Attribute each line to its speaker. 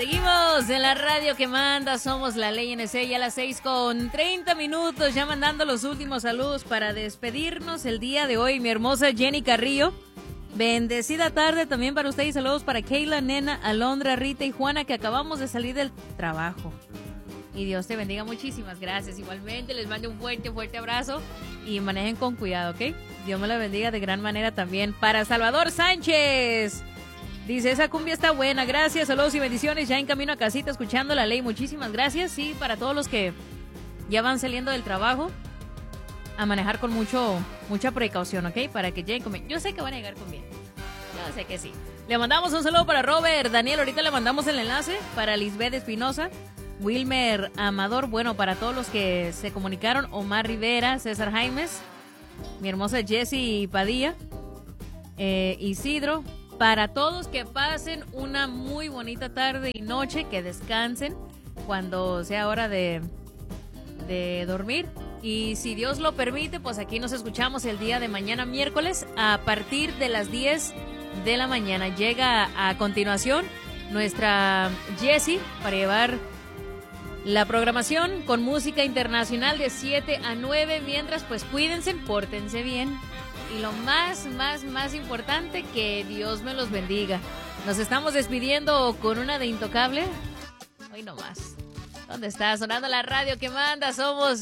Speaker 1: Seguimos en la radio que manda, somos la Ley NC, ya a las 6:30, ya mandando los últimos saludos para despedirnos el día de hoy. Mi hermosa Jenny Carrillo, bendecida tarde también para usted y saludos para Keila, Nena, Alondra, Rita y Juana, que acabamos de salir del trabajo. Y Dios te bendiga, muchísimas gracias. Igualmente les mando un fuerte abrazo y manejen con cuidado, ¿ok? Dios me la bendiga de gran manera también. Para Salvador Sánchez, dice, esa cumbia está buena, gracias, saludos y bendiciones, ya en camino a casita escuchando la Ley, muchísimas gracias. Sí, para todos los que ya van saliendo del trabajo, a manejar con mucha precaución, ¿ok? Para que lleguen con bien. Yo sé que van a llegar con bien, yo sé que sí. Le mandamos un saludo para Robert, Daniel, ahorita le mandamos el enlace, para Lisbeth Espinosa, Wilmer Amador, bueno, para todos los que se comunicaron, Omar Rivera, César Jaimes, mi hermosa Jessie Padilla, Isidro, para todos que pasen una muy bonita tarde y noche, que descansen cuando sea hora de dormir. Y si Dios lo permite, pues aquí nos escuchamos el día de mañana, miércoles, a partir de las 10 de la mañana. Llega a continuación nuestra Jessie para llevar la programación con música internacional de 7 a 9, mientras pues cuídense, pórtense bien y lo más importante, que Dios me los bendiga. Nos estamos despidiendo con una de Intocable. Hoy no más. ¿Dónde está? Sonando la radio que manda, somos